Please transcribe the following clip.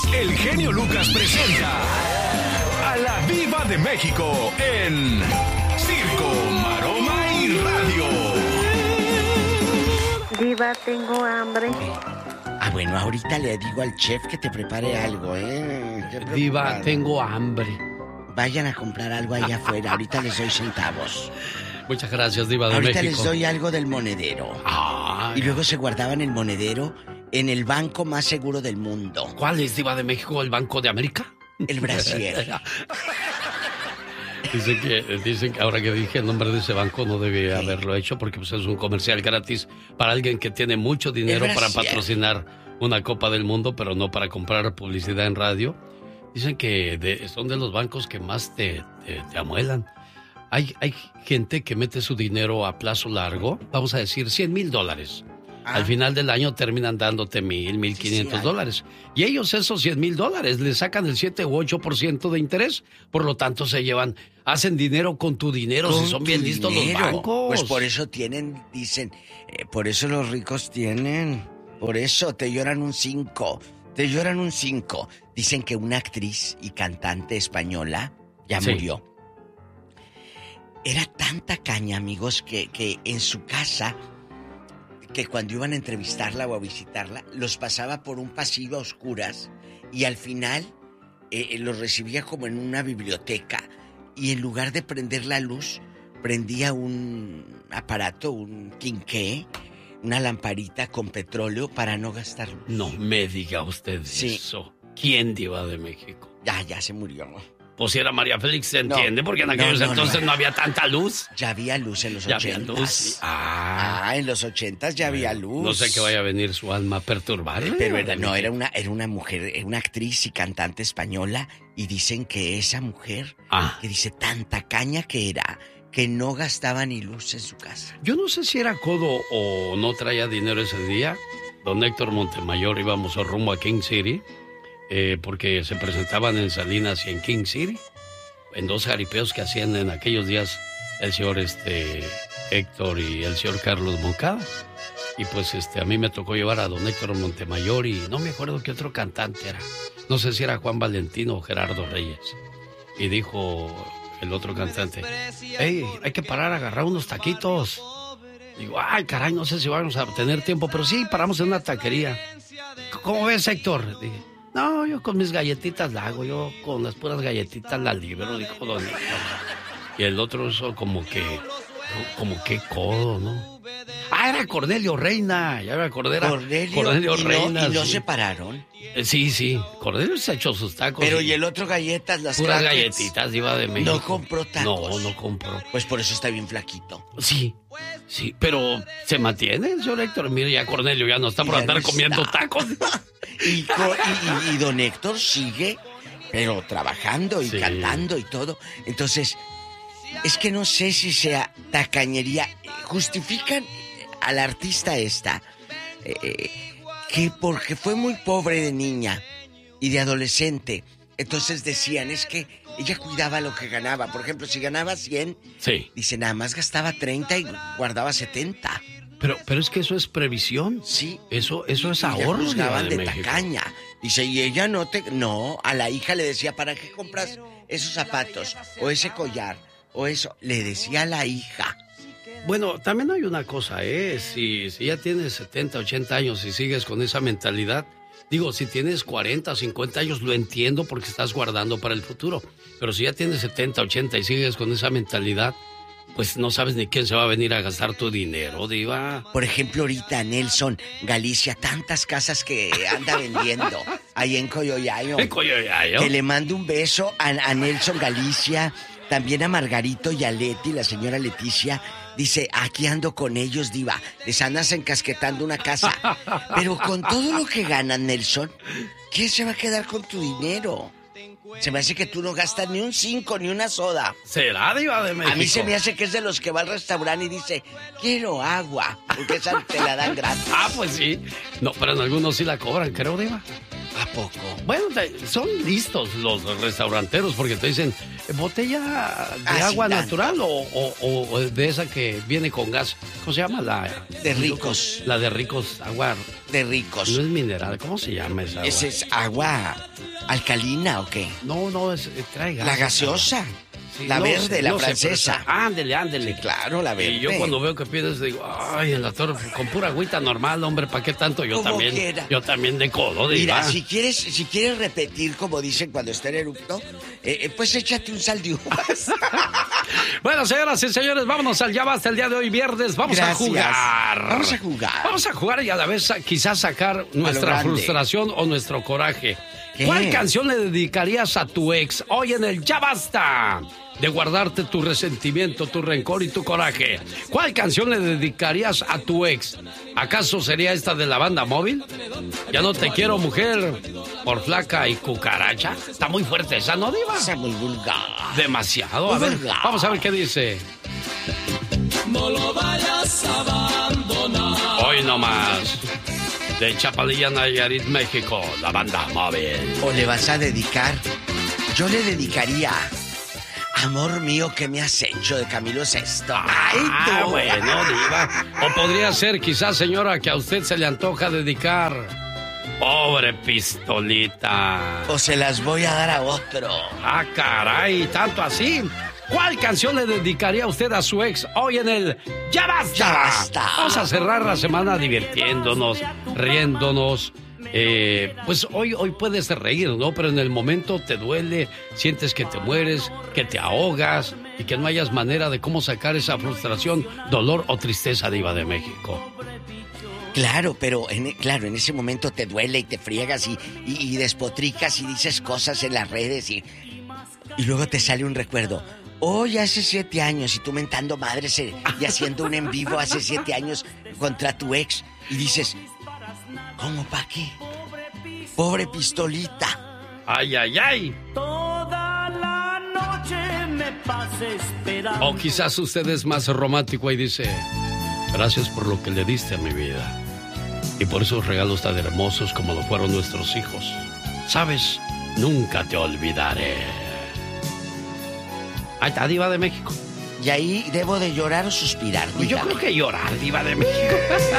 el genio Lucas presenta a la Diva de México en Circo, Maroma y Radio. Diva, tengo hambre. Bueno, ahorita le digo al chef que te prepare algo, Diva, tengo hambre. Vayan a comprar algo allá afuera, ahorita les doy centavos. Muchas gracias, Diva de ahorita México. Les doy algo del monedero. Y luego se guardaban el monedero en el banco más seguro del mundo. ¿Cuál es, Diva de México? ¿El Banco de América? El Brasier. Dicen que ahora que dije el nombre de ese banco no debía haberlo hecho porque pues, es un comercial gratis para alguien que tiene mucho dinero para patrocinar una Copa del Mundo, pero no para comprar publicidad en radio. Dicen que son de los bancos que más te amuelan. Hay gente que mete su dinero a plazo largo, vamos a decir $100,000. Al final del año terminan dándote $1,500. Y ellos esos $100,000 le sacan el 7 u 8% de interés. Por lo tanto hacen dinero con tu dinero, si son bien listos los bancos. Pues por eso dicen, por eso los ricos tienen, por eso te lloran un 5. Dicen que una actriz y cantante española ya murió. Era tanta caña, amigos, que en su casa, que cuando iban a entrevistarla o a visitarla, los pasaba por un pasillo a oscuras y al final los recibía como en una biblioteca y en lugar de prender la luz, prendía un aparato, un quinqué, una lamparita con petróleo para no gastar luz. No me diga usted eso. ¿Quién, Diva de México? Ya se murió, ¿no? Pues si era María Félix, ¿se entiende? Porque en aquellos entonces no había tanta luz. Ya había luz en los 80s. Había luz. En los 80s ya había luz. No sé que vaya a venir su alma a perturbarle. Pero era una mujer, una actriz y cantante española. Y dicen que esa mujer, que dice tanta caña que era, que no gastaba ni luz en su casa. Yo no sé si era codo o no traía dinero ese día. Don Héctor Montemayor íbamos rumbo a King City. Porque se presentaban en Salinas y en King City, en 2 jaripeos que hacían en aquellos días el señor Héctor y el señor Carlos Moncada. Y pues a mí me tocó llevar a don Héctor Montemayor y no me acuerdo qué otro cantante era. No sé si era Juan Valentino o Gerardo Reyes. Y dijo el otro cantante, hey, hay que parar a agarrar unos taquitos. Digo, ay, caray, no sé si vamos a tener tiempo, pero sí, paramos en una taquería. ¿Cómo ves, Héctor? Dije, no, yo con mis galletitas la hago, yo con las puras galletitas la libero, dijo don Héctor. Y el otro eso como que codo, ¿no? Era Cornelio Reina, ya me acordé. Cornelio Reina. ¿Y no se pararon? Sí, Cornelio se echó sus tacos. Pero ¿y el otro galletas, las puras crackers? Galletitas, Diva de México. ¿No compró tacos? No compró. Pues por eso está bien flaquito. Sí, pero se mantiene el señor Héctor. Mire, ya Cornelio ya no está por andar comiendo tacos. y don Héctor sigue, pero trabajando y cantando y todo. Entonces, es que no sé si sea tacañería. Justifican a la artista que porque fue muy pobre de niña y de adolescente, entonces decían, es que ella cuidaba lo que ganaba. Por ejemplo, si ganaba 100, dice, nada más gastaba 30 y guardaba 70. Pero es que eso es previsión. Sí. Eso es ahorro. Juzgaban de tacaña. Dice, y ella no, a la hija le decía, ¿para qué compras esos zapatos? O ese collar, o eso. Le decía a la hija. Bueno, también hay una cosa, si ya tienes 70, 80 años y sigues con esa mentalidad, digo, si tienes 40, 50 años, lo entiendo porque estás guardando para el futuro. Pero si ya tienes 70, 80 y sigues con esa mentalidad, pues no sabes ni quién se va a venir a gastar tu dinero, Diva. Por ejemplo, ahorita Nelson, Galicia, tantas casas que anda vendiendo ahí en Coyoyayo. ¿En Coyoyayo? Que le mando un beso a Nelson Galicia, también a Margarito y a Leti, la señora Leticia. Dice, aquí ando con ellos, Diva. Les andas encasquetando una casa. Pero con todo lo que ganan, Nelson, ¿quién se va a quedar con tu dinero? Se me hace que tú no gastas ni un 5 ni una soda. ¿Será, Diva de México? A mí se me hace que es de los que va al restaurante y dice, quiero agua, porque esa te la dan gratis. Pues sí. No, pero en algunos sí la cobran, creo, Diva. ¿A poco? Bueno, son listos los restauranteros porque te dicen, ¿botella de agua natural o de esa que viene con gas? ¿Cómo se llama? De Ricos. La de Ricos, agua. De Ricos. No es mineral, ¿cómo se llama esa agua? ¿Esa es agua alcalina o qué? No, trae gas. La gaseosa. Sí, la verde, la francesa. Ándele. Sí, claro, la verde. Y yo cuando veo que pides digo, ay, en la torre, con pura agüita normal, hombre, ¿para qué tanto? Yo también de codo, diga. Mira, si quieres repetir, como dicen cuando está en eructo, pues échate un sal de uvas. Bueno, señoras y señores, vámonos al Ya Basta el día de hoy, viernes. Vamos a jugar. Vamos a jugar y a la vez quizás sacar nuestra frustración o nuestro coraje. ¿Qué? ¿Cuál canción le dedicarías a tu ex hoy en el Ya Basta de guardarte tu resentimiento, tu rencor y tu coraje? ¿Cuál canción le dedicarías a tu ex? ¿Acaso sería esta de la Banda Móvil? Ya no te quiero, mujer, por flaca y cucaracha. Está muy fuerte esa, ¿no, diva? Está muy vulgar. Demasiado. A ver, vamos a ver qué dice. No lo vayas a abandonar. Hoy nomás. De Chapalilla, Nayarit, México, la Banda Móvil. ¿O le vas a dedicar? Yo le dedicaría Amor mío, ¿qué me has hecho? De Camilo Sesto. ¡Ay, tú! Bueno, diva. O podría ser, quizás, señora, que a usted se le antoja dedicar Pobre Pistolita. O se las voy a dar a otro. Ah, caray, ¿tanto así? ¿Cuál canción le dedicaría usted a su ex hoy en el Ya Basta? Ya Basta. Vamos a cerrar la semana divirtiéndonos, riéndonos. Pues hoy puedes reír, ¿no? Pero en el momento te duele, sientes que te mueres, que te ahogas y que no hayas manera de cómo sacar esa frustración, dolor o tristeza, diva de México. Claro, pero en ese momento te duele y te friegas y despotricas y dices cosas en las redes y luego te sale un recuerdo. Hoy hace 7 años y tú mentando madres y haciendo un en vivo hace 7 años contra tu ex y dices, ¿cómo pa' qué? Pobre Pistolita. ¡Ay, ay, ay! Toda la noche me pasé esperando. O quizás usted es más romántico y dice, gracias por lo que le diste a mi vida y por esos regalos tan hermosos como lo fueron nuestros hijos. ¿Sabes? Nunca te olvidaré. Ahí está, diva de México. Y ahí debo de llorar o suspirar. Pues yo creo que llorar, diva de México.